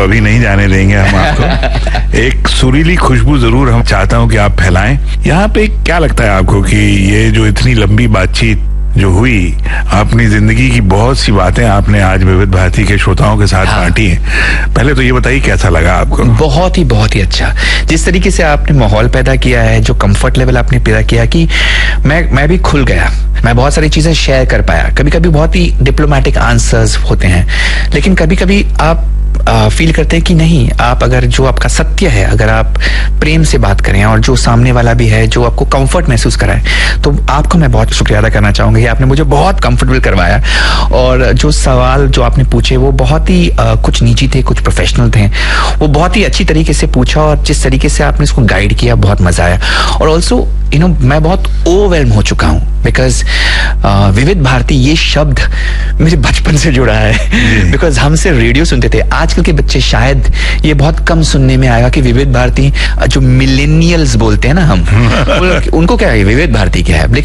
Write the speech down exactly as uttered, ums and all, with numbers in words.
अभी नहीं जाने देंगे हम आपको। एक सुरीली खुशबू जरूर हम चाहता हूं कि आप फैलाएं। यहाँ पे क्या लगता है आपको कि ये जो इतनी लंबी बातचीत जो हुई, अपनी जिंदगी की बहुत सी बातें आपने आज विविध भारती के श्रोताओं के साथ बांटी हैं। पहले तो ये बताइए कैसा लगा आपको? बहुत ही बहुत ही अच्छा। जिस तरीके से आपने माहौल पैदा किया है, जो कंफर्ट लेवल आपने पैदा किया कि मैं मैं भी खुल गया, मैं बहुत सारी चीजें शेयर कर पाया। कभी कभी बहुत ही डिप्लोमेटिक आंसर्स होते हैं, लेकिन कभी कभी आप फील करते हैं कि नहीं, आप अगर जो आपका सत्य है, अगर आप प्रेम से बात करें और जो सामने वाला भी है जो आपको कंफर्ट महसूस कराए, तो आपको मैं बहुत शुक्रिया अदा करना चाहूंगा कि आपने मुझे बहुत कंफर्टेबल करवाया। और जो सवाल जो आपने पूछे वो बहुत ही आ, कुछ निजी थे, कुछ प्रोफेशनल थे, वो बहुत ही अच्छी तरीके से पूछा और जिस तरीके से आपने इसको गाइड किया बहुत मजा आया। और ऑल्सो यू नो मैं बहुत ओवरवेल्म हो चुका हूँ बिकॉज विविध भारती ये शब्द मेरे बचपन से जुड़ा है। बिकॉज हम सिर्फ रेडियो सुनते थे, आजकल के बच्चे शायद ये बहुत कम सुनने में आएगा कि विविध भारती, जो मिलेनियल्स बोलते हैं ना हम, उनको क्या है विविध भारती क्या है।